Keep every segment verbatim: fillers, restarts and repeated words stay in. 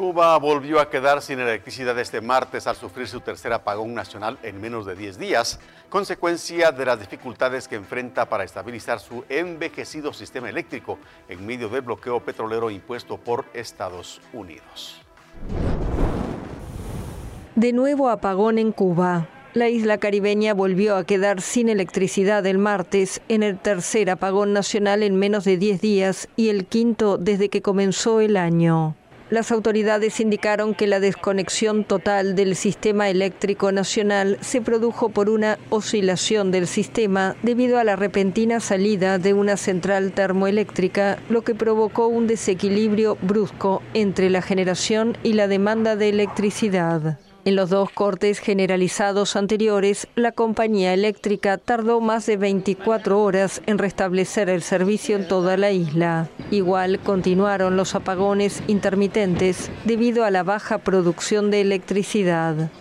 Cuba volvió a quedar sin electricidad este martes al sufrir su tercer apagón nacional en menos de diez días, consecuencia de las dificultades que enfrenta para estabilizar su envejecido sistema eléctrico en medio del bloqueo petrolero impuesto por Estados Unidos. De nuevo apagón en Cuba. La isla caribeña volvió a quedar sin electricidad el martes en el tercer apagón nacional en menos de diez días y el quinto desde que comenzó el año. Las autoridades indicaron que la desconexión total del sistema eléctrico nacional se produjo por una oscilación del sistema debido a la repentina salida de una central termoeléctrica, lo que provocó un desequilibrio brusco entre la generación y la demanda de electricidad. En los dos cortes generalizados anteriores, la compañía eléctrica tardó más de veinticuatro horas en restablecer el servicio en toda la isla. Igual continuaron los apagones intermitentes debido a la baja producción de electricidad.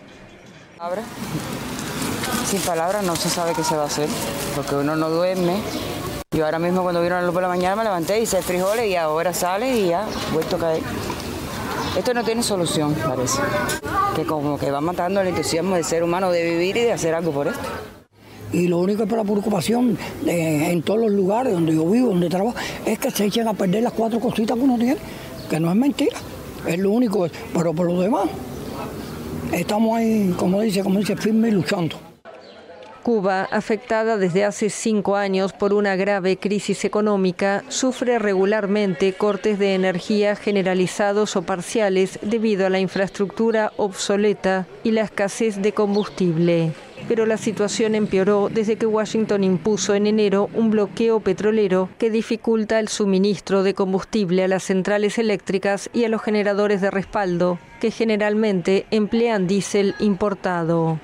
Sin palabras no se sabe qué se va a hacer, porque uno no duerme. Yo ahora mismo cuando vieron la luz por la mañana me levanté, hice frijoles y ahora sale y ya, vuelto a caer. Esto no tiene solución, parece. Que como que va matando el entusiasmo del ser humano de vivir y de hacer algo por esto. Y lo único que es por la preocupación de, en todos los lugares donde yo vivo, donde trabajo, es que se echen a perder las cuatro cositas que uno tiene, que no es mentira, es lo único, pero por lo demás, estamos ahí, como dice, como dice, firme y luchando. Cuba, afectada desde hace cinco años por una grave crisis económica, sufre regularmente cortes de energía generalizados o parciales debido a la infraestructura obsoleta y la escasez de combustible. Pero la situación empeoró desde que Washington impuso en enero un bloqueo petrolero que dificulta el suministro de combustible a las centrales eléctricas y a los generadores de respaldo, que generalmente emplean diésel importado.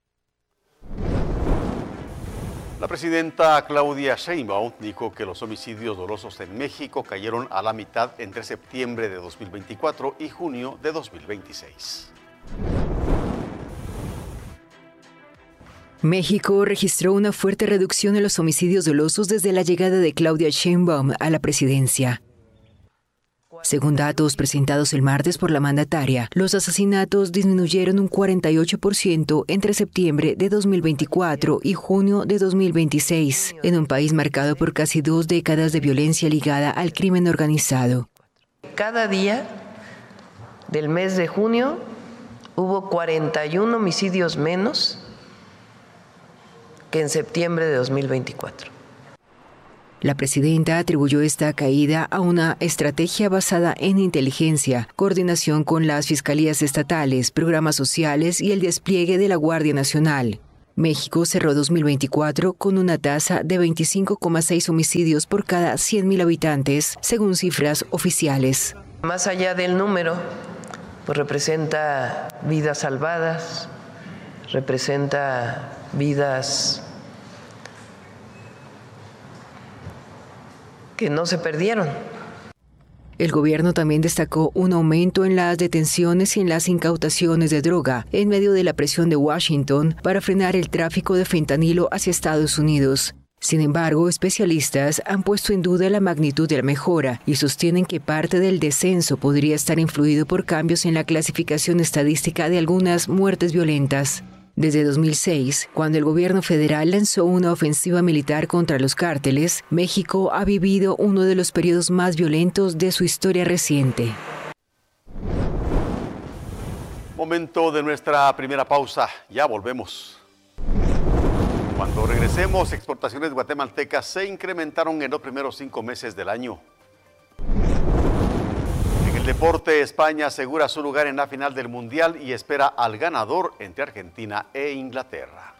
La presidenta Claudia Sheinbaum dijo que los homicidios dolosos en México cayeron a la mitad entre septiembre de dos mil veinticuatro y junio de dos mil veintiséis. México registró una fuerte reducción en los homicidios dolosos desde la llegada de Claudia Sheinbaum a la presidencia. Según datos presentados el martes por la mandataria, los asesinatos disminuyeron un cuarenta y ocho por ciento entre septiembre de dos mil veinticuatro y junio de dos mil veintiséis, en un país marcado por casi dos décadas de violencia ligada al crimen organizado. Cada día del mes de junio hubo cuarenta y uno homicidios menos que en septiembre de dos mil veinticuatro. La presidenta atribuyó esta caída a una estrategia basada en inteligencia, coordinación con las fiscalías estatales, programas sociales y el despliegue de la Guardia Nacional. México cerró dos mil veinticuatro con una tasa de veinticinco coma seis homicidios por cada cien mil habitantes, según cifras oficiales. Más allá del número, pues representa vidas salvadas, representa vidas que no se perdieron. El gobierno también destacó un aumento en las detenciones y en las incautaciones de droga en medio de la presión de Washington para frenar el tráfico de fentanilo hacia Estados Unidos. Sin embargo, especialistas han puesto en duda la magnitud de la mejora y sostienen que parte del descenso podría estar influido por cambios en la clasificación estadística de algunas muertes violentas. Desde dos mil seis, cuando el gobierno federal lanzó una ofensiva militar contra los cárteles, México ha vivido uno de los periodos más violentos de su historia reciente. Momento de nuestra primera pausa, ya volvemos. Cuando regresemos, exportaciones guatemaltecas se incrementaron en los primeros cinco meses del año. En el deporte, España asegura su lugar en la final del Mundial y espera al ganador entre Argentina e Inglaterra.